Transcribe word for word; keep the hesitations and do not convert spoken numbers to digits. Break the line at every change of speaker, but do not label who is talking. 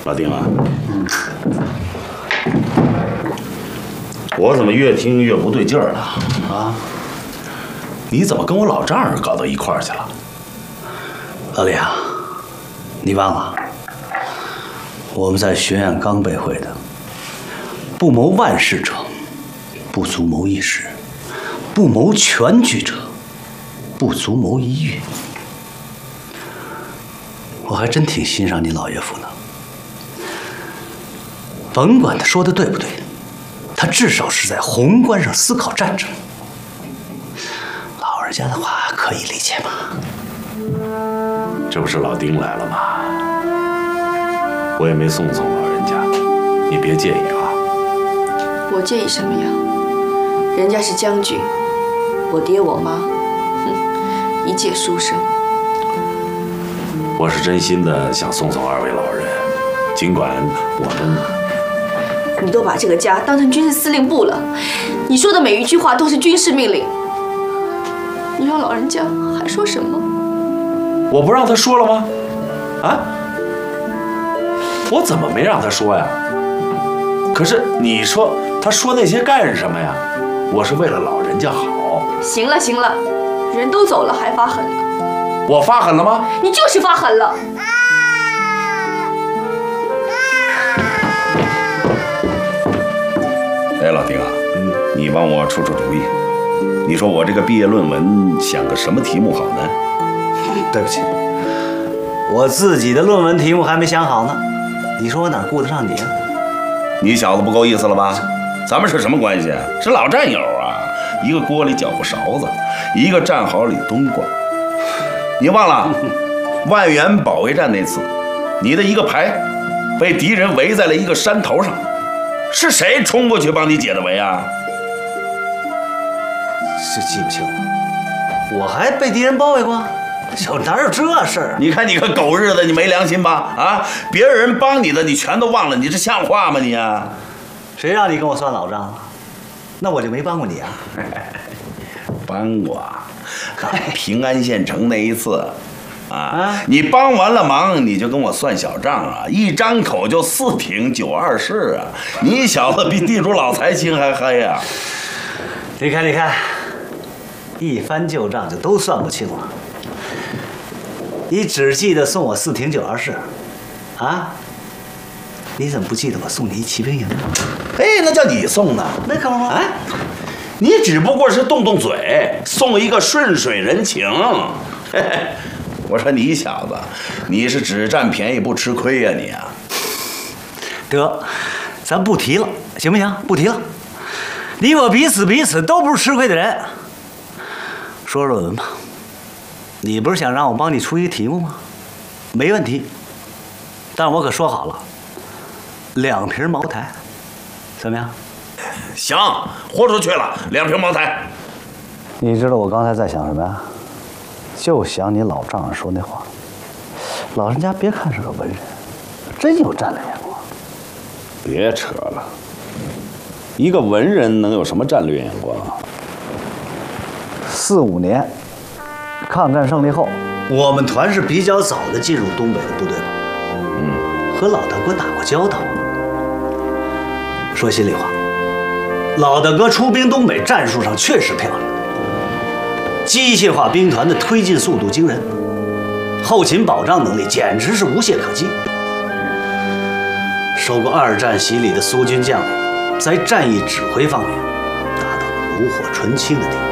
老丁啊，嗯，我怎么越听越不对劲儿了啊？你怎么跟我老丈人搞到一块儿去了？
老李啊，你忘了，我们在学院刚被会的，不谋万事者，不足谋一时；不谋全局者，不足谋一月。我还真挺欣赏你老爷父的。甭管他说的对不对，他至少是在宏观上思考战争。老人家的话可以理解吗？
这不是老丁来了吗？我也没送送老人家，你别介意啊。
我介意什么呀？人家是将军，我爹我妈，哼，一介书生。
我是真心的想送送二位老人，尽管我们……
你都把这个家当成军事司令部了，你说的每一句话都是军事命令。你让老人家还说什么？
我不让他说了吗？啊？我怎么没让他说呀？可是你说他说那些干什么呀？我是为了老人家好。
行了行了，人都走了还发狠了。
我发狠了吗？
你就是发狠了。
哎，老丁啊，嗯，你帮我出出主意。你说我这个毕业论文想个什么题目好呢？
对不起，我自己的论文题目还没想好呢。你说我哪顾得上你啊？
你小子不够意思了吧？咱们是什么关系？是老战友啊，一个锅里搅和勺子，一个战壕里冬瓜。你忘了万源保卫战那次，你的一个排被敌人围在了一个山头上，是谁冲过去帮你解的围啊？
是记不清了，我还被敌人包围过？有哪有这事儿？
你看你个狗日的，你没良心吧？啊，别人帮你的你全都忘了，你这像话吗你啊？
谁让你跟我算老账了？那我就没帮过你啊？
帮过，打平安县城那一次，啊，你帮完了忙，你就跟我算小账啊，一张口就四挺九二式啊，你小子比地主老财青还黑呀！
你看，你看，一翻旧账就都算不清了。你只记得送我四挺九二式，啊？你怎么不记得我送你一骑兵营？
哎，那叫你送的，
那可不吗？
啊，你只不过是动动嘴，送一个顺水人情。嘿嘿，我说你小子，你是只占便宜不吃亏呀、啊、你啊！
得，咱不提了，行不行？不提了。你我彼此彼此都不是吃亏的人。说论文吧，你不是想让我帮你出一个题目吗？没问题，但我可说好了，两瓶茅台，怎么样？
行，豁出去了，两瓶茅台。
你知道我刚才在想什么呀？就想你老丈人说那话，老人家别看是个文人，真有战略眼光。
别扯了，一个文人能有什么战略眼光？
四五年，抗战胜利后，我们团是比较早的进入东北的部队吧？嗯，和老大哥打过交道。说心里话，老大哥出兵东北，战术上确实漂亮，机械化兵团的推进速度惊人，后勤保障能力简直是无懈可击。受过二战洗礼的苏军将领，在战役指挥方面达到了炉火纯青的地步。